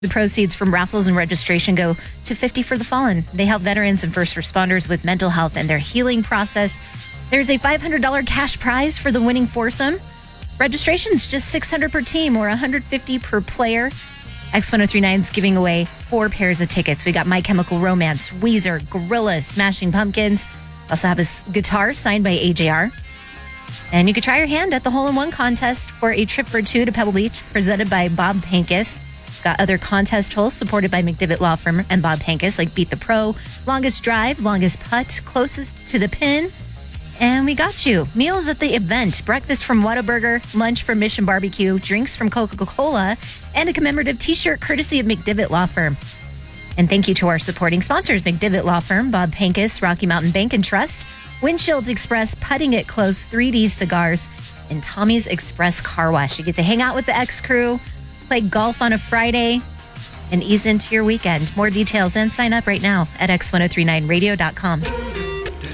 The proceeds from raffles and registration go to 50 for the Fallen. They help veterans and first responders with mental health and their healing process. There's a $500 cash prize for the winning foursome. Registration's just $600 per team or $150 per player. X1039 is giving away 4 pairs of tickets. We got My Chemical Romance, Weezer, Gorillaz, Smashing Pumpkins. Also have his guitar signed by AJR. And you could try your hand at the hole-in-one contest for a trip for 2 to Pebble Beach, presented by Bob Pankus. Got other contest holes supported by McDivitt Law Firm and Bob Pankus, like Beat the Pro, Longest Drive, Longest Putt, Closest to the Pin. And we got you. Meals at the event. Breakfast from Whataburger, lunch from Mission Barbecue, drinks from Coca-Cola, and a commemorative t-shirt courtesy of McDivitt Law Firm. And thank you to our supporting sponsors, McDivitt Law Firm, Bob Pankus, Rocky Mountain Bank and Trust, Windshields Express, Putting It Close, 3D Cigars, and Tommy's Express Car Wash. You get to hang out with the X crew, play golf on a Friday, and ease into your weekend. More details and sign up right now at x1039radio.com.